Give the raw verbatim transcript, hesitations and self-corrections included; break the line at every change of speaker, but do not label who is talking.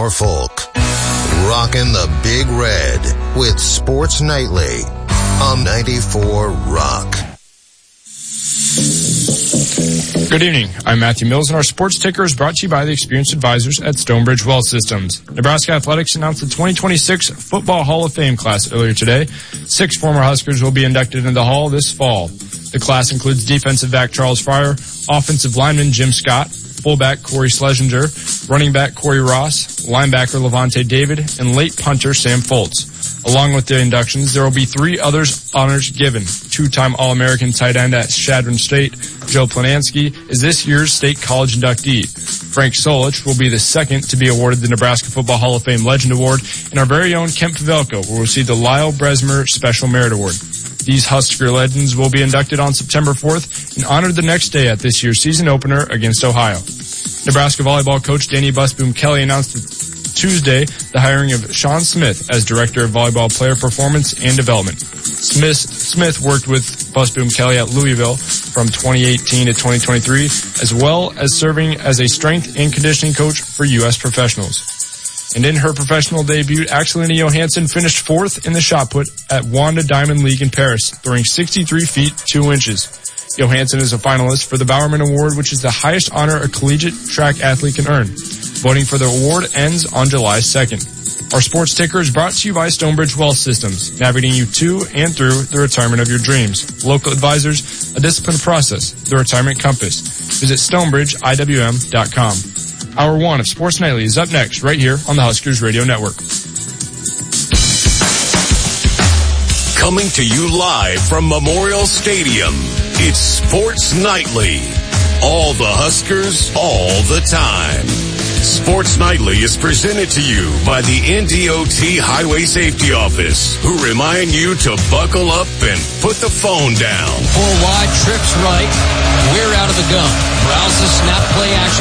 Norfolk. Rockin' the Big Red with Sports Nightly on ninety-four Rock.
Good evening. I'm Matthew Mills, and our sports ticker is brought to you by the experienced advisors at Stonebridge Wealth Systems. Nebraska Athletics announced the twenty twenty-six Football Hall of Fame class earlier today. Six former Huskers will be inducted into the Hall this fall. The class includes defensive back Charles Fryer, offensive lineman Jim Scott, fullback Corey Schlesinger, running back Corey Ross, linebacker Levante David, and late punter Sam Foltz. Along with the inductions, there will be three others honors given. Two-time All-American tight end at Chadron State, Joe Planansky, is this year's state college inductee. Frank Solich will be the second to be awarded the Nebraska Football Hall of Fame Legend Award, and our very own Kent Pavelko will receive the Lyle Bresmer Special Merit Award. These Husker legends will be inducted on September fourth and honored the next day at this year's season opener against Ohio. Nebraska volleyball coach Danny Busboom Kelly announced Tuesday the hiring of Sean Smith as Director of Volleyball Player Performance and Development. Smith, Smith worked with Busboom Kelly at Louisville from twenty eighteen to twenty twenty-three, as well as serving as a strength and conditioning coach for U S professionals. And in her professional debut, Axelina Johansson finished fourth in the shot put at Wanda Diamond League in Paris, throwing sixty-three feet two inches. Johansson is a finalist for the Bowerman Award, which is the highest honor a collegiate track athlete can earn. Voting for the award ends on July second. Our sports ticker is brought to you by Stonebridge Wealth Systems, navigating you to and through the retirement of your dreams. Local advisors, a disciplined process, the retirement compass. Visit stonebridge I W M dot com. Hour one of Sports Nightly is up next, right here on the Huskers Radio Network.
Coming to you live from Memorial Stadium, it's Sports Nightly. All the Huskers, all the time. Sports Nightly is presented to you by the N D O T Highway Safety Office, who remind you to buckle up and put the phone down.
Four wide, trips right, we're out of the gun. Browse the snap play action